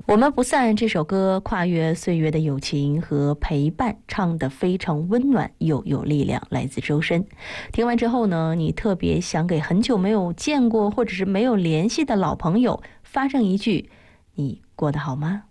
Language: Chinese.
我们不散这首歌跨越岁月的友情和陪伴，唱得非常温暖又有力量，来自周深。听完之后呢，你特别想给很久没有见过或者是没有联系的老朋友发上一句：你过得好吗？